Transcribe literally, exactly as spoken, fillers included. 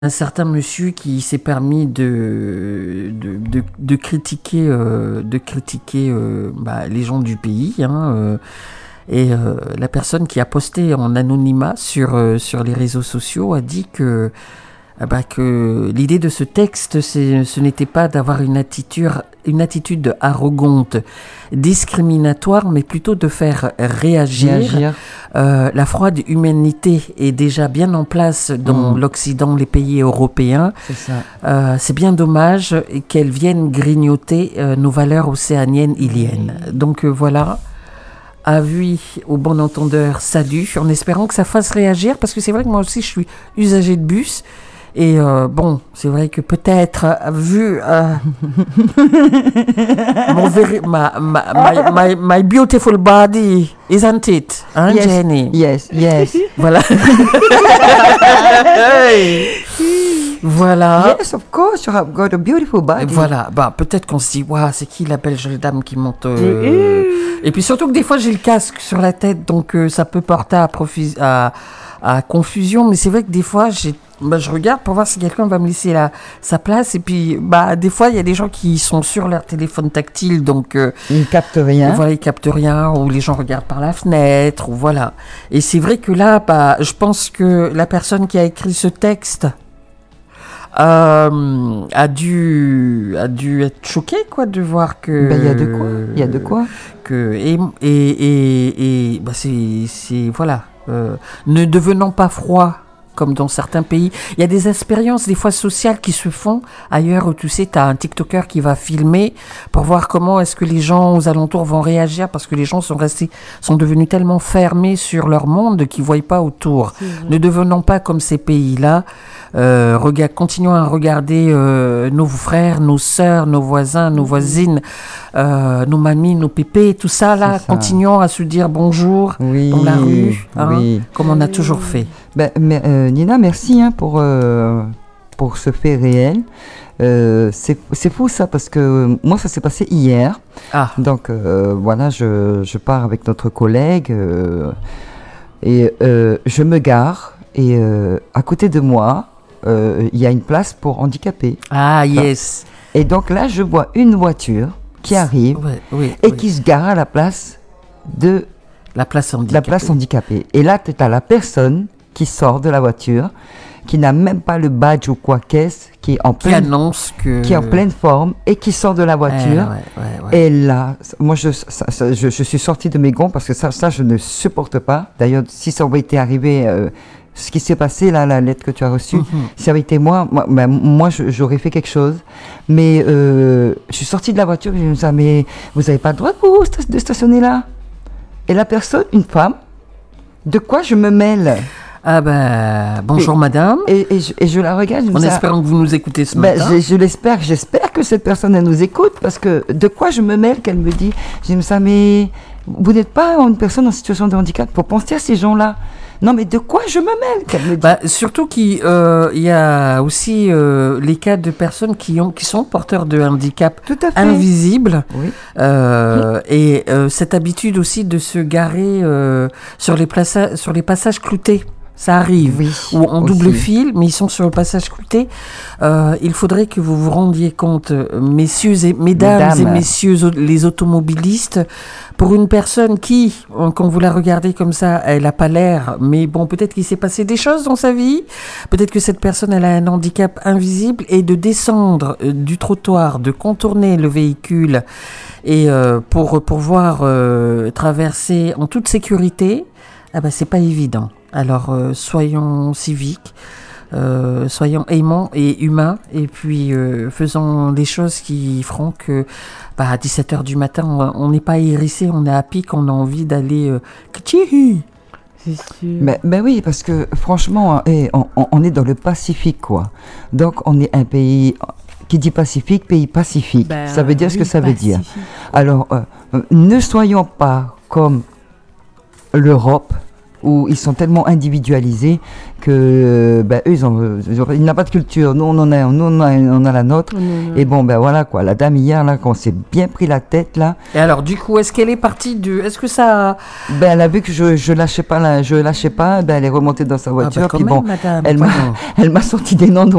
Un certain monsieur qui s'est permis de, de, de, de critiquer, euh, de critiquer euh, bah, les gens du pays. Hein, euh, et euh, la personne qui a posté en anonymat sur, euh, sur les réseaux sociaux a dit que, ah bah, que l'idée de ce texte, c'est, ce n'était pas d'avoir une attitude, une attitude arrogante, discriminatoire, mais plutôt de faire réagir. réagir. Euh, la froide humanité est déjà bien en place dans mmh. l'Occident, les pays européens. C'est ça. Euh, c'est bien dommage qu'elles viennent grignoter euh, nos valeurs océaniennes, iliennes. Mmh. Donc euh, voilà. Avis au bon entendeur, salut, en espérant que ça fasse réagir, parce que c'est vrai que moi aussi je suis usager de bus. Et euh, bon, c'est vrai que peut-être, euh, vu euh, mon véri- ma, ma, my, my, my beautiful body, isn't it? Hein, yes, Jenny? Yes, yes. Voilà. Voilà. Yes, of course, you have got a beautiful body. Voilà. Bah, peut-être qu'on se dit, waouh, c'est qui la belle jeune dame qui monte euh... Et puis surtout que des fois, j'ai le casque sur la tête, donc euh, ça peut porter à, profi- à, à confusion. Mais c'est vrai que des fois, j'ai Bah, je regarde pour voir si quelqu'un va me laisser la, sa place. Et puis, bah, des fois, il y a des gens qui sont sur leur téléphone tactile. Donc, euh, ils ne captent rien. Voilà, ils captent rien. Ou les gens regardent par la fenêtre. Ou voilà. Et c'est vrai que là, bah, je pense que la personne qui a écrit ce texte euh, a, dû, a dû être choquée, quoi, de voir que. Ben, il y a de quoi. Il y a de quoi. Que, et et, et, et bah, c'est, c'est. Voilà. Euh, ne devenant pas froid. Comme dans certains pays. Il y a des expériences, des fois sociales, qui se font ailleurs où tu sais, tu as un TikToker qui va filmer pour voir comment est-ce que les gens aux alentours vont réagir parce que les gens sont restés, sont devenus tellement fermés sur leur monde qu'ils ne voient pas autour. Ne devenons pas comme ces pays-là. Euh, regarde, continuons à regarder euh, nos frères, nos sœurs, nos voisins, nos voisines, euh, nos mamies, nos pépés, tout ça là. Ça. Continuons à se dire bonjour oui, dans la rue, hein, oui. comme on a toujours fait. Ben, mais, euh, Nina, merci hein, pour, euh, pour ce fait réel. Euh, c'est, c'est fou ça, parce que euh, moi, ça s'est passé hier. Ah. Donc, euh, voilà, je, je pars avec notre collègue euh, et euh, je me gare. Et euh, à côté de moi, il euh, y a une place pour handicapés. Ah, yes. Et donc là, je vois une voiture qui arrive ouais, oui, et oui. qui se gare à la place de la place handicapée. La place handicapée. Et là, tu as la personne qui sort de la voiture, qui n'a même pas le badge ou quoi qu'est-ce, qui est en qui pleine, annonce que... qui est en pleine forme et qui sort de la voiture. Eh, ouais, ouais, ouais. Et là, moi, je, ça, ça, je, je suis sorti de mes gonds parce que ça, ça, je ne supporte pas. D'ailleurs, si ça avait été arrivé, euh, ce qui s'est passé, là, la lettre que tu as reçue, mm-hmm. si ça avait été moi, moi, ben, moi je, j'aurais fait quelque chose. Mais euh, je suis sorti de la voiture et je me suis dit, mais vous n'avez pas le droit, vous, de stationner là? Et la personne, une femme, de quoi je me mêle? Ah ben, bonjour et, madame. Et, et, je, et je la regarde. Je en espérant ça, que vous nous écoutez ce ben, matin. Je, je l'espère, j'espère que cette personne, elle nous écoute, parce que de quoi je me mêle qu'elle me dit? Je me dis, mais vous n'êtes pas une personne en situation de handicap, pour penser à ces gens-là. Non, mais de quoi je me mêle qu'elle me dit? Bah, surtout qu'il euh, y a aussi euh, les cas de personnes qui, ont, qui sont porteurs de handicap invisibles. Oui. Euh, oui. Et euh, cette habitude aussi de se garer euh, sur, les plaça- sur les passages cloutés. Ça arrive, oui, ou en double aussi. fil, mais ils sont sur le passage clouté. Euh, il faudrait que vous vous rendiez compte, messieurs et mesdames, mesdames. et messieurs les automobilistes, pour une personne qui, quand vous la regardez comme ça, elle n'a pas l'air, mais bon, peut-être qu'il s'est passé des choses dans sa vie, peut-être que cette personne, elle a un handicap invisible, et de descendre du trottoir, de contourner le véhicule, et euh, pour pouvoir euh, traverser en toute sécurité, ah ben, c'est pas évident. Alors, euh, soyons civiques, euh, soyons aimants et humains, et puis euh, faisons des choses qui feront que bah, à dix-sept heures du matin, on n'est pas hérissé, on est à pic, on a envie d'aller... Euh, c'est sûr. Mais, mais oui, parce que franchement, on, on est dans le Pacifique, quoi. Donc, on est un pays... Qui dit Pacifique, pays pacifique. Ben, ça veut dire oui, ce que ça Pacifique. veut dire. Alors, euh, ne soyons pas comme l'Europe, où ils sont tellement individualisés que ben, eux, ils ont, ils n'ont pas de culture. Nous, on en a, nous, on a, on a la nôtre. Mmh. Et bon, ben voilà quoi. La dame hier, là, quand on s'est bien pris la tête, là. Et alors, du coup, est-ce qu'elle est partie du. Est-ce que ça. Ben, elle a vu que je, je lâchais pas, là, je lâchais pas. Ben, elle est remontée dans sa voiture. Ah, bah, puis même, bon, madame, elle m'a, elle m'a sorti des noms de